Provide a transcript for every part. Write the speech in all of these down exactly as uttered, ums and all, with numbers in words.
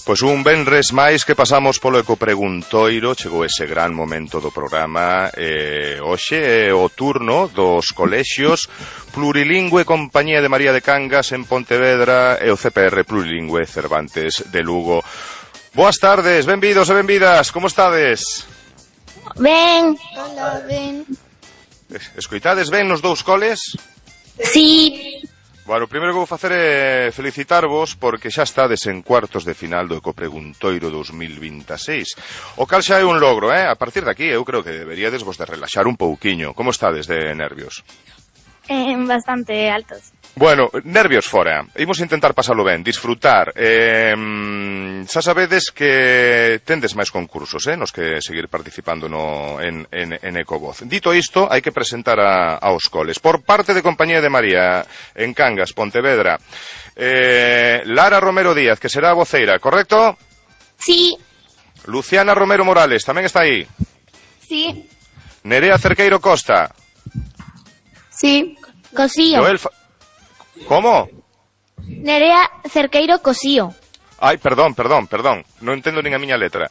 Pois un venres máis que pasamos polo Ecopreguntoiro, chegou ese gran momento do programa. eh, Hoxe é o turno dos colexios Plurilingüe Compañía de María de Cangas en Pontevedra e o C P R Plurilingüe Cervantes de Lugo. Boas tardes, benvidos e benvidas, como estades? Ben. Hola, ben. Escoitades ben nos dous coles? Sí. Bueno, o primeiro que vou facer é felicitarvos porque xa estades en cuartos de final do Ecopreguntoiro dos mil veintiséis. O cal xa é un logro, eh? A partir de aquí eu creo que deberíades vos de relaxar un pouquiño. Como estades de nervios? Eh, bastante altos. Bueno, nervios fora. Imos intentar pasalo ben, disfrutar. Eh, xa sabedes que tendes máis concursos, eh, nos que seguir participando no, en, en, en Ecovoz. Dito isto, hai que presentar a, aos coles. Por parte de Compañía de María en Cangas, Pontevedra, eh, Lara Romero Díaz, que será a voceira, correcto? Sí. Luciana Romero Morales, tamén está aí. Sí. Nerea Cerqueiro Costa. Sí. Cosío. Joel Fa... Como? Nerea Cerqueiro Cosío. Ai, perdón, perdón, perdón. Non entendo nin a miña letra.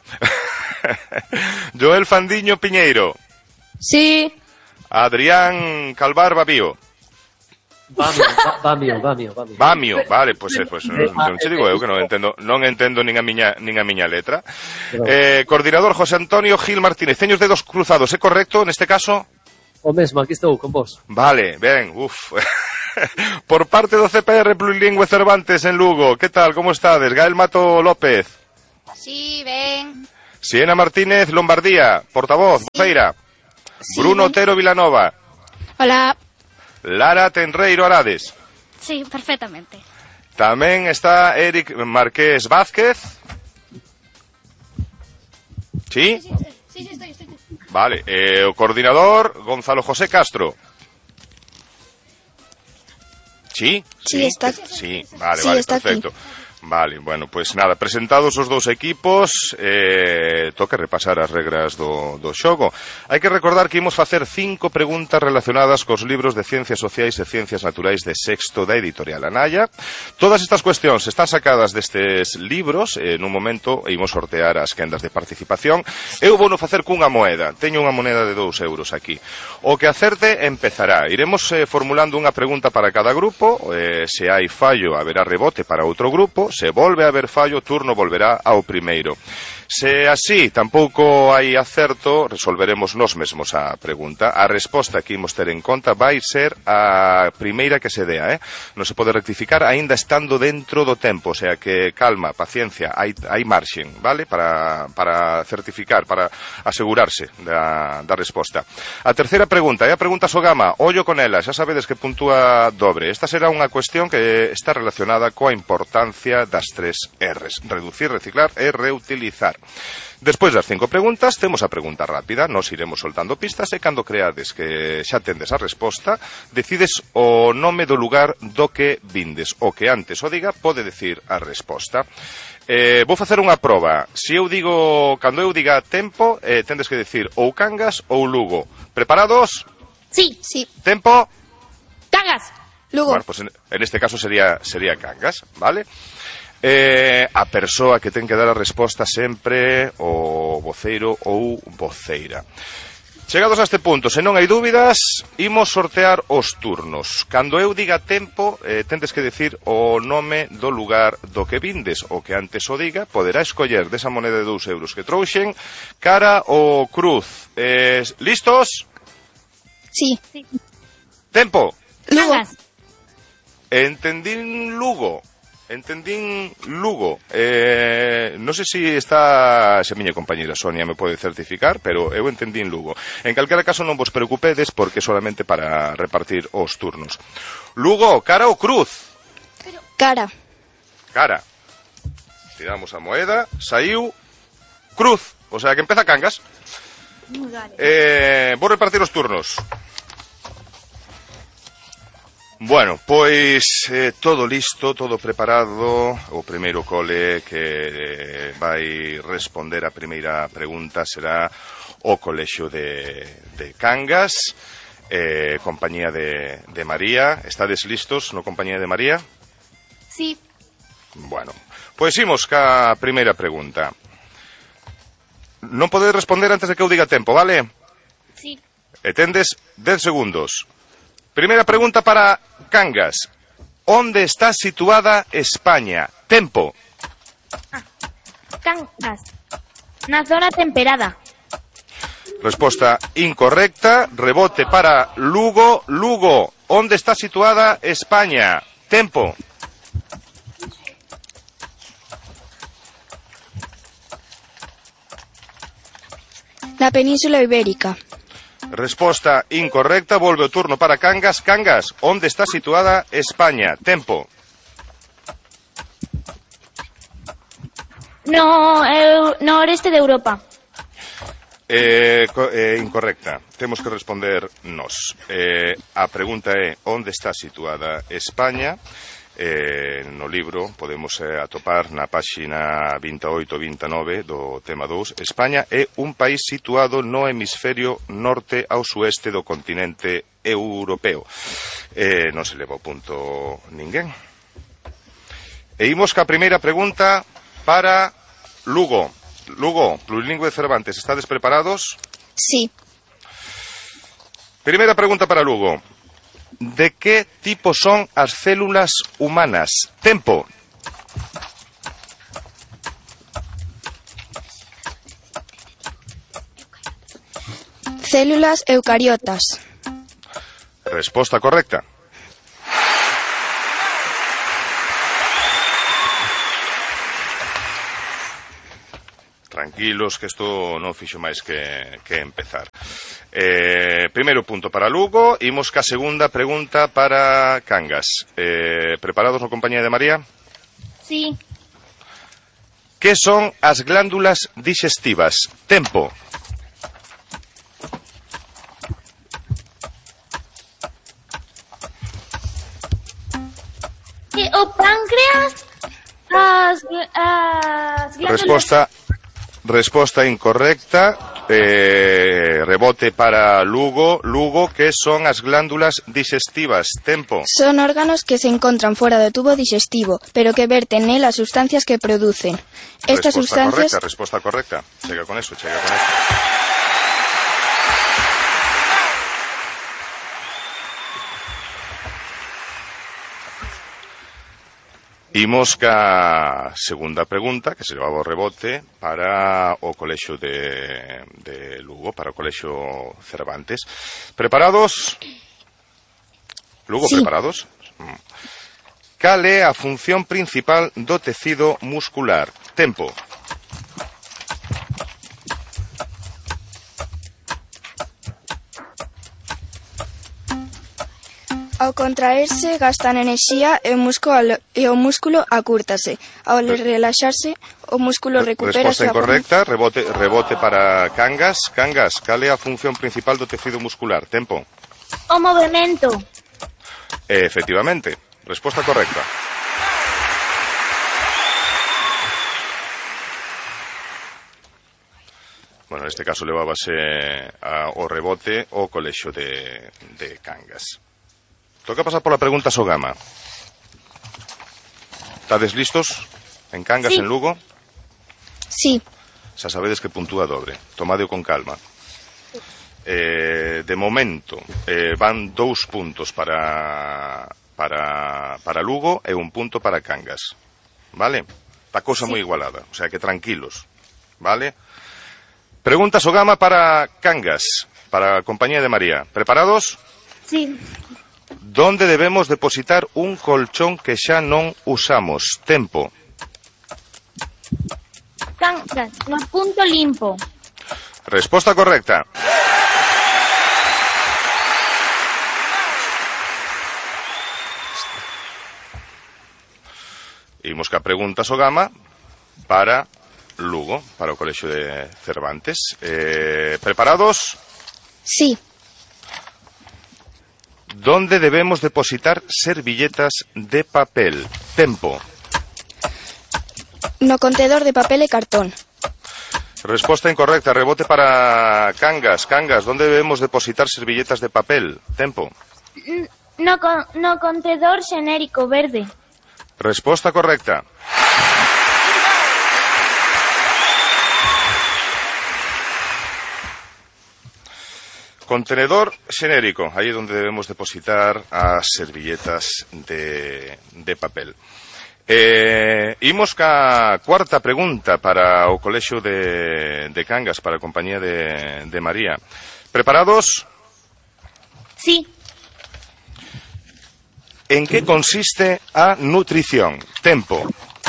Joel Fandiño Piñeiro. Sí. Adrián Calvar Babío. Bamio, Bamio, Bamio, Bamio. Bamio, vale, pois pues, pues, non, non che digo eu que non entendo, non entendo nin a miña nin a miña letra. Eh, coordinador José Antonio Gil Martínez. Teño os dedos cruzados, é correcto neste caso? O mesmo, aquí estou con vos. Vale, ben, uf. Por parte do C P R Plurilingüe Cervantes en Lugo, que tal, como estades? Gael Mato López. Sí, ben. Siena Martínez Lombardía, portavoz, sí. Voceira. Sí, Bruno ben. Otero Vilanova. Hola. Lara Tenreiro Arades. Sí, perfectamente. Tamén está Eric Marqués Vázquez. ¿Sí? Sí, sí, sí, sí estoy, estoy. Vale, eh, o coordinador Gonzalo José Castro. ¿Sí? Sí, sí está. Sí, vale, sí, vale, está perfecto. Aquí. Vale, bueno, pues nada, presentados os dous equipos, eh, toca repasar as regras do, do xogo. Hai que recordar que imos facer cinco preguntas relacionadas cos libros de Ciencias Sociais e Ciencias Naturais de sexto da editorial Anaya. Todas estas cuestións están sacadas destes libros, en un momento imos sortear as quendas de participación. Eu vou no facer cunha moeda, teño unha moneda de dous euros aquí. O que acerte empezará. Iremos eh, formulando unha pregunta para cada grupo, eh, se hai fallo haberá rebote para outro grupo. Se volve a haber fallo, o turno volverá ao primeiro. Se así tampouco hai acerto, resolveremos nós mesmos a pregunta. A resposta que imos ter en conta vai ser a primeira que se dea, eh? Non se pode rectificar aínda estando dentro do tempo, o sea que calma, paciencia, hai, hai marxen, vale? Para, para certificar, para asegurarse da, da resposta. A terceira pregunta é a pregunta Sogama, ollo con ela, xa sabedes que puntúa dobre. Esta será unha cuestión que está relacionada coa importancia das tres R's, reducir, reciclar e reutilizar. Despois das cinco preguntas, temos a pregunta rápida, nos iremos soltando pistas e cando creades que xa tendes a resposta, decides o nome do lugar do que vindes. O que antes o diga pode decir a resposta. Eh, vou facer unha proba. Se eu digo, cando eu diga tempo, eh, tendes que decir ou Cangas ou Lugo. Preparados? Sí. Sí. Tempo? Cangas. Lugo. Bueno, pues en, en este caso sería, sería Cangas, vale? Eh, a persoa que ten que dar a resposta sempre o voceiro ou voceira. Chegados a este punto, se non hai dúbidas, imos sortear os turnos. Cando eu diga tempo, eh, tendes que decir o nome do lugar do que vindes. O que antes o diga, poderá escoller desa moneda de dous euros que trouxen cara ou cruz. Eh, listos? Sí. Tempo. Lugo. Cangas. Entendín Lugo. Entendín Lugo. Eh, non sei se está se a miña compañera Sonia me pode certificar, pero eu entendín Lugo. En calquera caso non vos preocupedes porque solamente para repartir os turnos. Lugo, cara ou cruz? Cara. Cara. Tiramos a moeda, saiu cruz, o sea que empeza Cangas. Eh, vou repartir os turnos. Bueno, pois eh, todo listo, todo preparado. O primeiro cole que eh, vai responder a primeira pregunta será o colexio de, de Cangas, eh, compañía de, de María. Estades listos no compañía de María? Sí. Bueno, Pois imos ca primeira pregunta. Non podedes responder antes de que eu diga tempo, vale? Sí. E tendes dez segundos. Primeira pregunta para Cangas. Onde está situada España? Tempo. Cangas. Na zona temperada. Resposta incorrecta. Rebote para Lugo. Lugo. Onde está situada España? Tempo. Na Península Ibérica. Resposta incorrecta. Volve o turno para Cangas. Cangas. Onde está situada España? Tempo. No, eu, no oeste de Europa. Eh, co- eh, incorrecta. Temos que responder nos. Eh, a pregunta é onde está situada España. Eh, no libro podemos eh, atopar na páxina veintioito e veintinueve do tema dous. España é un país situado no hemisferio norte ao sueste do continente europeo. Eh, non se leva o punto ninguén. E imos ca primeira pregunta para Lugo. Lugo, plurilingüe de Cervantes, ¿estades preparados? Sí. Primeira pregunta para Lugo. De que tipo son as células humanas? Tempo. Células eucariotas. Resposta correcta. Tranquilos, que isto non fixo máis que, que empezar. Eh, primeiro punto para Lugo. Imos ca segunda pregunta para Cangas. Eh, preparados na compañía de María? Sí. Que son as glándulas dixestivas? Tempo. E o páncreas, as, as glándulas... Resposta resposta incorrecta. Eh, rebote para Lugo. Lugo, que son as glándulas dixestivas? Tempo. Son órganos que se encontran fuera do tubo digestivo, pero que verten nel as sustancias que producen. Estas Resposta sustancias... correcta, resposta correcta. Chega con eso, chega con eso. Imos ca segunda pregunta, que se levaba o rebote para o colexio de, de Lugo, para o colexio Cervantes. Preparados? Lugo, Sí. preparados? Mm. Cal é a función principal do tecido muscular? Tempo. Ao contraerse, gastan enerxía e o músculo, e o músculo acúrtase. Ao relaxarse, o músculo recupera a Resposta súa forma. incorrecta, rebote, rebote para Cangas. Cangas, cal é a función principal do tecido muscular? Tempo. O movimento. Eh, efectivamente, resposta correcta. Bueno, neste caso levábase a, o rebote o colexio de, de Cangas. Toca pasar pola pregunta Sogama. Estades listos? En Cangas, Sí. en Lugo? Sí. Xa sabedes que puntúa dobre. Tomadeo con calma. Eh, de momento, eh, van dous puntos para, para, para Lugo e un punto para Cangas. Vale? Está cousa moi igualada. O sea que tranquilos. Vale? Pregunta Sogama para Cangas, para a compañía de María. ¿Preparados? Sí. ¿Dónde debemos depositar un colchón que xa non usamos? Tempo. Cangas. No punto limpo. Resposta correcta. Imos ca pregunta Sogama para Lugo, para o colexio de Cervantes. Eh, ¿Preparados? Sí. ¿Dónde debemos depositar servilletas de papel? Tempo. No contedor de papel e cartón. Resposta incorrecta. Rebote para Cangas. Cangas, ¿dónde debemos depositar servilletas de papel? Tempo. No, con, no contedor xenérico verde. Resposta correcta. Contenedor xenérico, aí é onde debemos depositar as servilletas de, de papel. Eh, imos ca cuarta pregunta para o Colexio de, de Cangas, para a compañía de, de María. Preparados? Sí. En que consiste a nutrición? Tempo.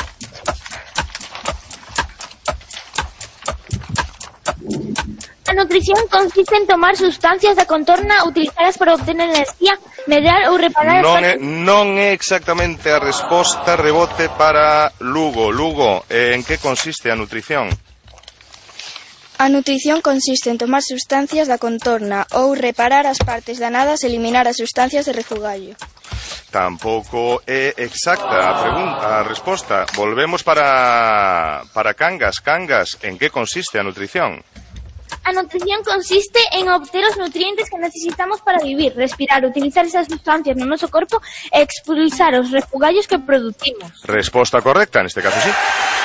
La nutrición consiste en tomar sustancias da contorna utilizadas para obtener energía, medrar ou reparar... Non é, non é exactamente a resposta, rebote para Lugo. Lugo, eh, en que consiste a nutrición? A nutrición consiste en tomar sustancias da contorna ou reparar as partes danadas e eliminar as sustancias de refugallo. Tampouco é exacta a pregunta, a resposta. Volvemos para, para Cangas. Cangas, en que consiste a nutrición? A nutrición consiste en obter os nutrientes que necesitamos para vivir, respirar, utilizar esas sustancias no noso corpo e expulsar os refugallos que producimos. Resposta correcta, neste caso sí.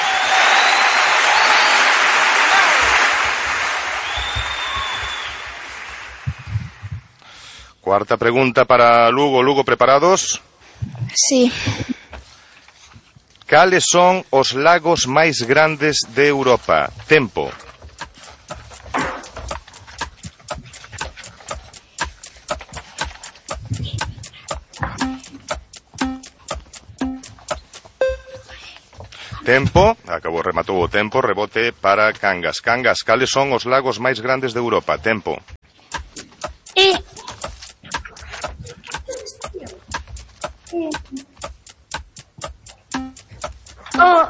Cuarta pregunta para Lugo. Lugo, preparados? Sí. Cales son os lagos máis grandes de Europa? Tempo. Tempo, acabou, rematou o tempo, rebote para Cangas. Cangas, cales son os lagos máis grandes de Europa? Tempo. E... Oh.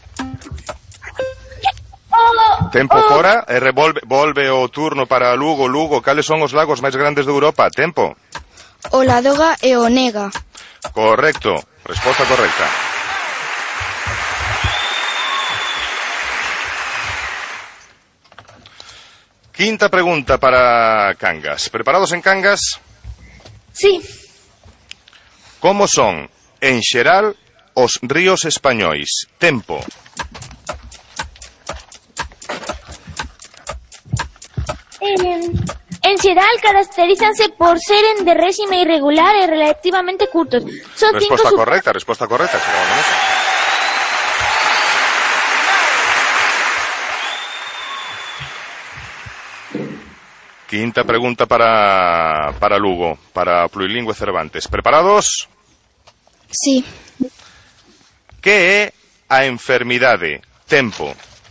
Oh. Tempo Oh. fora, e revolve, volve o turno para Lugo. Lugo, cales son os lagos máis grandes de Europa? Tempo. O Ladoga e o Nega. Correcto, resposta correcta. Quinta pregunta para Cangas. ¿Preparados en Cangas? Sí. Como son, en xeral, os ríos españois? Tempo. Eh, en xeral caracterízanse por seren de réxime irregular e relativamente curtos. Son Resposta cinco correcta, resposta correcta. Quinta pregunta para, para Lugo, para Plurilingüe Cervantes. ¿Preparados? Sí. Que é a enfermidade? Tempo.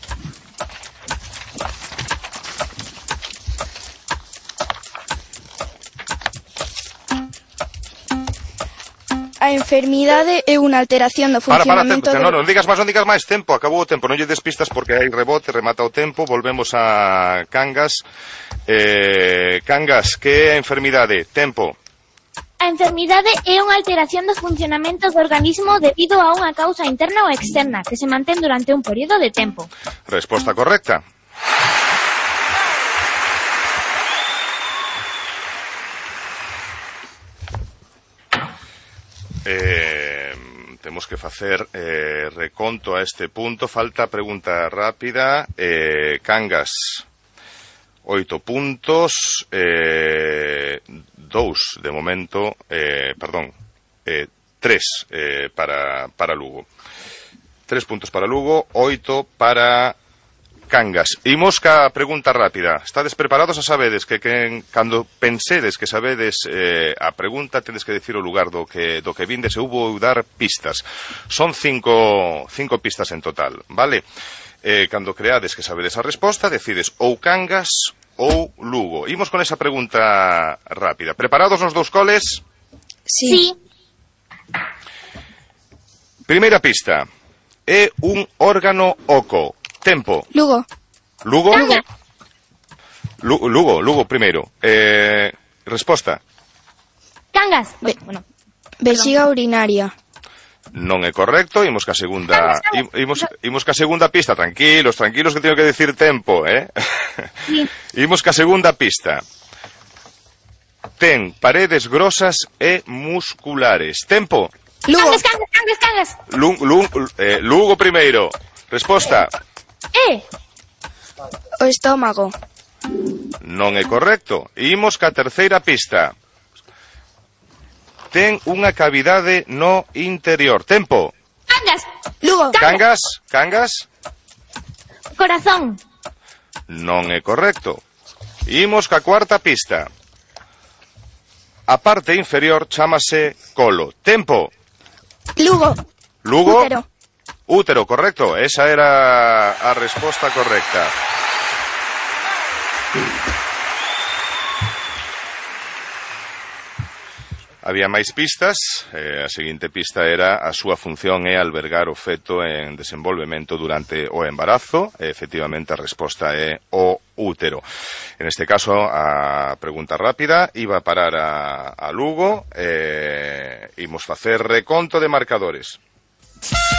A enfermidade é unha alteración do Para, para, funcionamento tempo, do... no, non digas máis, non digas máis, tempo, acabou o tempo, non lle des pistas porque hai rebote, remata o tempo, volvemos a Cangas. Eh, Cangas, que é a enfermidade? Tempo. A enfermidade é unha alteración do funcionamento do organismo debido a unha causa interna ou externa que se mantén durante un período de tempo. Resposta correcta. Eh, temos que facer eh, reconto a este punto. Falta pregunta rápida. eh, Cangas, oito puntos, eh, dous de momento, eh, perdón, eh, tres eh, para, para Lugo. Tres puntos para Lugo, oito para Cangas. Imos ca pregunta rápida. Estades preparados? A sabedes que, que cando pensedes que sabedes eh, a pregunta, tedes que decir o lugar do que, do que vindes e hubo dar pistas. Son cinco, cinco pistas en total, vale? Eh, cando creades que sabedes a resposta, decides ou Cangas ou Lugo. Imos con esa pregunta rápida. Preparados nos dous coles? Sí. Sí. Primeira pista. É un órgano oco. Tempo. Lugo. Lugo? Cangas. Lugo, Lugo, Lugo primeiro. Eh, resposta. Cangas. Be- Bueno, Vexiga urinaria. Non é correcto, imos ca segunda, im- imos, imos ca segunda pista, tranquilos, tranquilos que teño que decir tempo, eh? Sí. Imos ca segunda pista. Ten paredes grosas e musculares. Tempo. Lugo. Cangas, cangas, cangas, cangas. Lu, Lu, eh, Lugo primeiro. Resposta. Eh. O estómago. Non é correcto. Imos ca terceira pista. Ten unha cavidade no interior. Tempo. Cangas. Lugo. Cangas, cangas. Corazón. Non é correcto. Imos ca cuarta pista. A parte inferior chámase colo. Tempo. Lugo. Lugo. Útero. Útero, correcto. Esa era a resposta correcta. Había máis pistas. Eh, a seguinte pista era a súa función é albergar o feto en desenvolvemento durante o embarazo. E, efectivamente, a resposta é o útero. En este caso, a pregunta rápida iba a parar a, a Lugo. Eh, imos facer reconto de marcadores.